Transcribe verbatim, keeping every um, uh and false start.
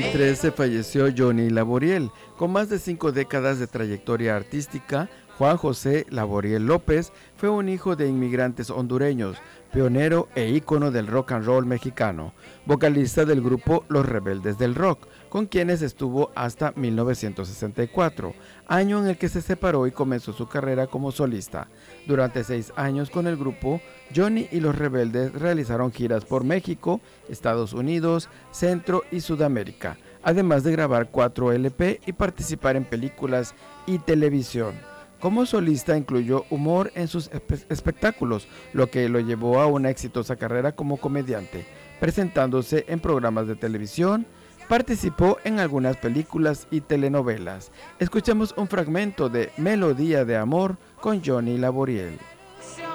trece falleció Johnny Laboriel. Con más de cinco décadas de trayectoria artística, Juan José Laboriel López fue un hijo de inmigrantes hondureños, pionero e ícono del rock and roll mexicano, vocalista del grupo Los Rebeldes del Rock, con quienes estuvo hasta mil novecientos sesenta y cuatro, año en el que se separó y comenzó su carrera como solista. Durante seis años con el grupo, Johnny y Los Rebeldes realizaron giras por México, Estados Unidos, Centro y Sudamérica, además de grabar cuatro L P y participar en películas y televisión. Como solista incluyó humor en sus espe- espectáculos, lo que lo llevó a una exitosa carrera como comediante, presentándose en programas de televisión. Participó en algunas películas y telenovelas. Escuchemos un fragmento de Melodía de Amor con Johnny Laboriel.